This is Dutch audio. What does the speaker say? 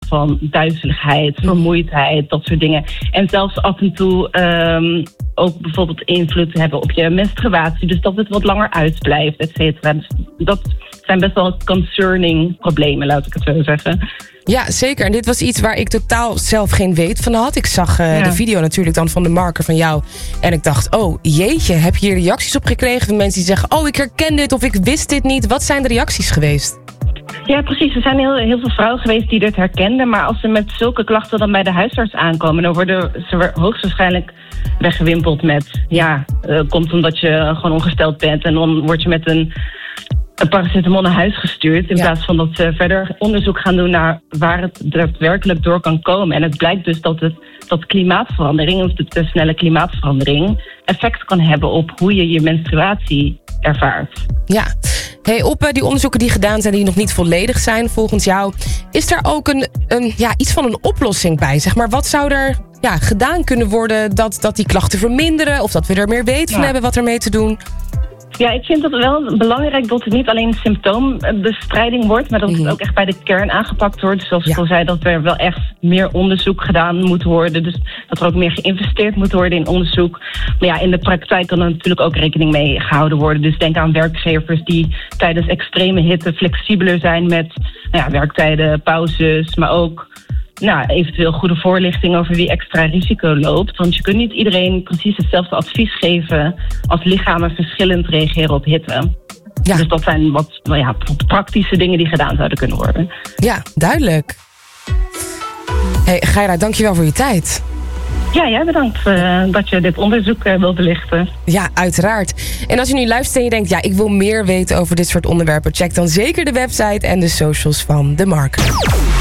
van duizeligheid, vermoeidheid, dat soort dingen. En zelfs af en toe ook bijvoorbeeld invloed hebben op je menstruatie. Dus dat het wat langer uitblijft, et cetera. Dus dat zijn best wel concerning problemen, laat ik het zo zeggen. Ja, zeker. En dit was iets waar ik totaal zelf geen weet van had. Ik zag de video natuurlijk dan van de marker van jou. En ik dacht, oh jeetje, heb je hier reacties op gekregen van mensen die zeggen, oh ik herken dit of ik wist dit niet. Wat zijn de reacties geweest? Ja, precies. Er zijn heel veel vrouwen geweest die dit herkenden. Maar als ze met zulke klachten dan bij de huisarts aankomen, dan worden ze hoogstwaarschijnlijk weggewimpeld met, komt omdat je gewoon ongesteld bent. En dan word je met een paracetamol naar huis gestuurd. In plaats van dat ze verder onderzoek gaan doen naar waar het daadwerkelijk door kan komen. En het blijkt dus dat klimaatverandering, of de te snelle klimaatverandering, effect kan hebben op hoe je je menstruatie ervaart. Ja. Hey, op die onderzoeken die gedaan zijn, die nog niet volledig zijn volgens jou, is daar ook iets van een oplossing bij? Zeg maar, wat zou er gedaan kunnen worden dat die klachten verminderen, of dat we er meer weten van hebben wat ermee te doen? Ja, ik vind het wel belangrijk dat het niet alleen symptoombestrijding wordt, maar dat het ook echt bij de kern aangepakt wordt. Zoals ik al zei, dat er wel echt meer onderzoek gedaan moet worden. Dus dat er ook meer geïnvesteerd moet worden in onderzoek. Maar ja, in de praktijk kan er natuurlijk ook rekening mee gehouden worden. Dus denk aan werkgevers die tijdens extreme hitte flexibeler zijn met werktijden, pauzes, maar ook eventueel goede voorlichting over wie extra risico loopt. Want je kunt niet iedereen precies hetzelfde advies geven als lichamen verschillend reageren op hitte. Ja. Dus dat zijn wat praktische dingen die gedaan zouden kunnen worden. Ja, duidelijk. Hey, Gaira, dankjewel voor je tijd. Ja, jij bedankt dat je dit onderzoek wil belichten. Ja, uiteraard. En als je nu luistert en je denkt, ik wil meer weten over dit soort onderwerpen, check dan zeker de website en de socials van De Marker.